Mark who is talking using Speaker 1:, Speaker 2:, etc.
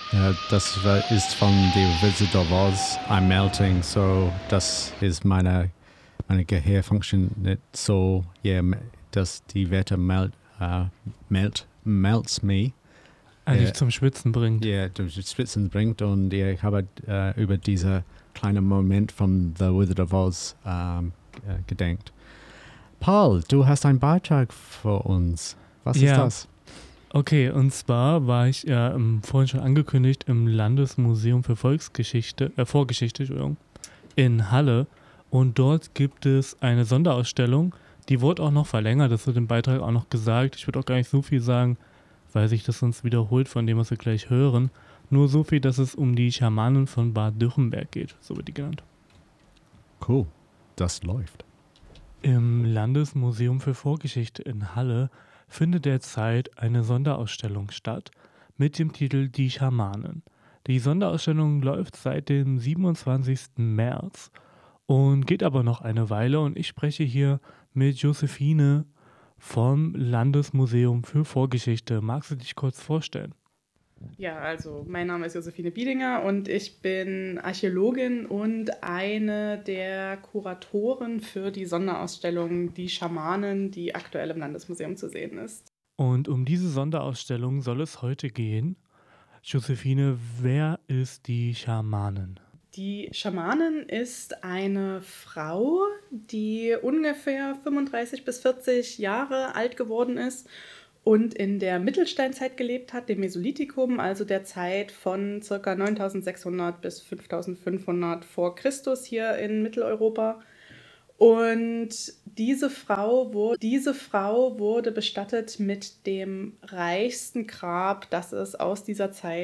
Speaker 1: Ja, ist von The Wizard of Oz. I'm melting, so das ist meine Gehirnfunktion nicht so, dass die Werte melts me.
Speaker 2: Dich zum Schwitzen bringt.
Speaker 1: Durch Spitzen bringt und ich habe über diesen kleinen Moment von The Wizard of Oz gedenkt. Paul, du hast einen Beitrag für uns. Was ist
Speaker 2: Ja,
Speaker 1: das?
Speaker 2: okay, und zwar war ich ja vorhin schon angekündigt im Landesmuseum für Vorgeschichte, Entschuldigung, in Halle. Und dort gibt es eine Sonderausstellung, die wurde auch noch verlängert, das wird im Beitrag auch noch gesagt. Ich würde auch gar nicht so viel sagen, weil sich das sonst wiederholt von dem, was wir gleich hören. Nur so viel, dass es um die Schamanen von Bad Dürrenberg geht, so wird die genannt.
Speaker 1: Cool, das läuft.
Speaker 2: Im Landesmuseum für Vorgeschichte in Halle findet derzeit eine Sonderausstellung statt mit dem Titel Die Schamanen. Die Sonderausstellung läuft seit dem 27. März und geht aber noch eine Weile und ich spreche hier mit Josephine vom Landesmuseum für Vorgeschichte. Magst du dich kurz vorstellen?
Speaker 3: Ja, also mein Name ist Josephine Biedinger und ich bin Archäologin und eine der Kuratoren für die Sonderausstellung Die Schamanen, die aktuell im Landesmuseum zu sehen ist.
Speaker 2: Und um diese Sonderausstellung soll es heute gehen. Josephine, wer ist die Schamanen?
Speaker 3: Die Schamanin ist eine Frau, die ungefähr 35 bis 40 Jahre alt geworden ist und in der Mittelsteinzeit gelebt hat, dem Mesolithikum, also der Zeit von ca. 9600 bis 5500 vor Christus hier in Mitteleuropa. Und diese Frau wurde bestattet mit dem reichsten Grab, das es aus dieser Zeit